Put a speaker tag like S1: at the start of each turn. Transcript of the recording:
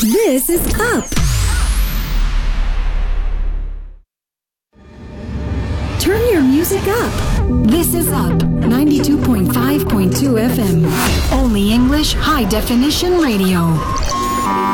S1: This is Up. Turn your music up. This is Up 92.5.2 FM. Only English high definition radio.